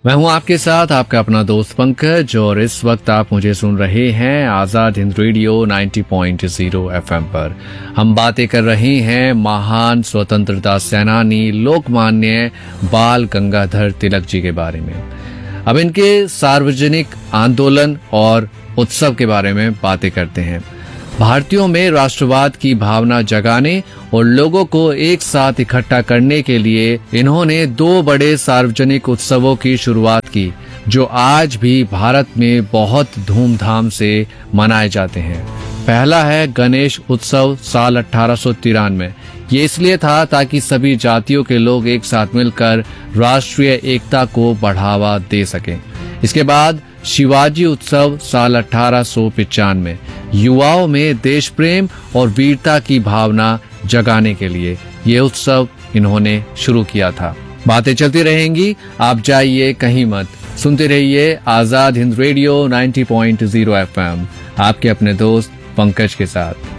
मैं हूं आपके साथ आपका अपना दोस्त पंकज और इस वक्त आप मुझे सुन रहे हैं आजाद हिंद रेडियो 90.0 एफएम पर। हम बातें कर रहे हैं महान स्वतंत्रता सेनानी लोकमान्य बाल गंगाधर तिलक जी के बारे में। अब इनके सार्वजनिक आंदोलन और उत्सव के बारे में बातें करते हैं। भारतीयों में राष्ट्रवाद की भावना जगाने और लोगों को एक साथ इकट्ठा करने के लिए इन्होंने 2 बड़े सार्वजनिक उत्सवों की शुरुआत की, जो आज भी भारत में बहुत धूमधाम से मनाए जाते हैं। पहला है गणेश उत्सव साल 1893। ये इसलिए था ताकि सभी जातियों के लोग एक साथ मिलकर राष्ट्रीय एकता को बढ़ावा दे सकें। इसके बाद शिवाजी उत्सव साल 1895, युवाओं में देश प्रेम और वीरता की भावना जगाने के लिए ये उत्सव इन्होंने शुरू किया था। बातें चलती रहेंगी, आप जाइए कहीं मत, सुनते रहिए आजाद हिंद रेडियो 90.0 एफएम, आपके अपने दोस्त पंकज के साथ।